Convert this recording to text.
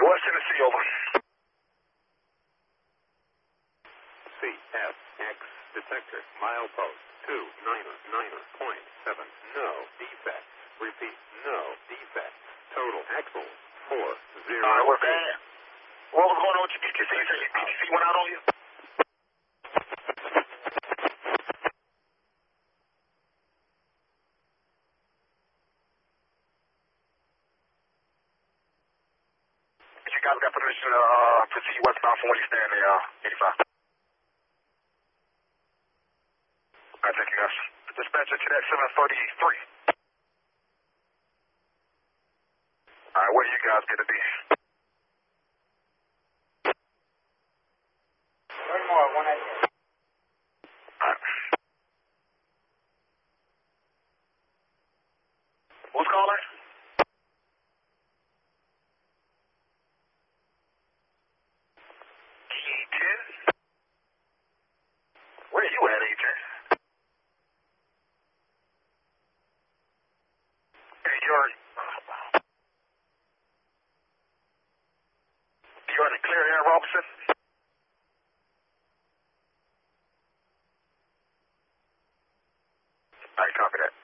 West Tennessee, over. CFX detector, milepost 299.7. No defects. Repeat, no defects. Total axle 403. We're bad. What was going on with your BTC? You said your BTC went out on you? You guys got permission to proceed westbound from where you stand there, 85. Alright, thank you, guys. Dispatcher to that 733. Alright, where you guys gonna be? More, 188. Alright. Who's calling? E10? Where are you at, E10? Hey, you're in the clear air, Robinson? Alright, copy that.